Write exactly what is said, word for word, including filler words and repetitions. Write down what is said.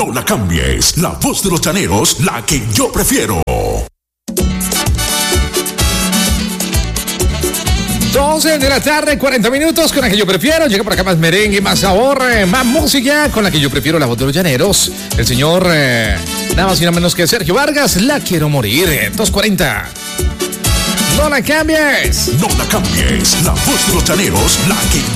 No la cambies, la voz de los llaneros, la que yo prefiero. doce de la tarde, cuarenta minutos, con la que yo prefiero. Llega por acá más merengue, más sabor, eh, más música, con la que yo prefiero, la voz de los llaneros. El señor, eh, nada más y nada menos que Sergio Vargas, La Quiero Morir, eh, dos cuarenta. No la cambies. No la cambies, la voz de los llaneros, la que